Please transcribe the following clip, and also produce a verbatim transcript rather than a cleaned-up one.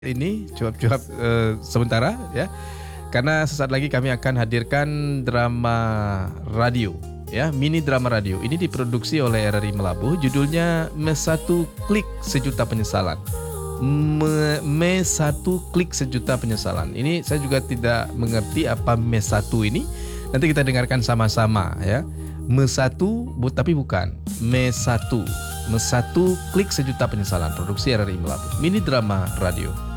Ini cuap-cuap uh, sementara ya, karena sesaat lagi kami akan hadirkan drama radio ya, mini drama radio. Ini diproduksi oleh R R I Melabuh, judulnya Me Satu Klik Sejuta Penyesalan. Me, Me Satu Klik Sejuta Penyesalan. Ini saya juga tidak mengerti apa Me Satu ini. Nanti kita dengarkan sama-sama ya. Me Satu, bu, tapi bukan Me Satu. Me Satu Klik Sejuta Penyesalan. Produksi R R I Melabuh. Mini drama radio.